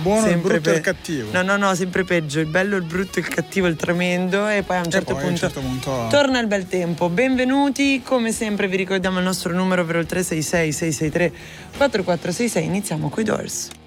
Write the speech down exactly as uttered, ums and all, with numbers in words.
buono, il brutto pe- e il cattivo. No, no, no, sempre peggio. Il bello, il brutto, il cattivo, il tremendo. E poi a un certo, poi, punto, a un certo punto torna il bel tempo. Benvenuti, come sempre vi ricordiamo il nostro numero, ovvero il tre sei sei sei sei tre quattro quattro sei sei. Iniziamo coi Doors.